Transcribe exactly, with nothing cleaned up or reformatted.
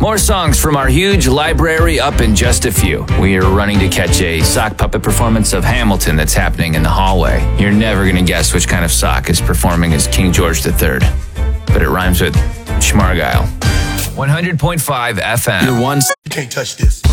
More songs from our huge library up in just a few. We are running to catch a sock puppet performance of Hamilton that's happening in the hallway. You're never going to guess which kind of sock is performing as King George the Third. But it rhymes with Schmargile. one hundred point five F M. You're one. You can't touch this.